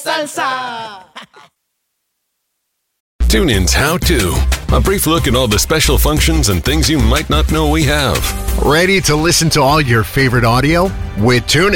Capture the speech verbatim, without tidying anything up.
Salsa! TuneIn's How To. A brief look at all the special functions and things you might not know we have. Ready to listen to all your favorite audio? With TuneIn.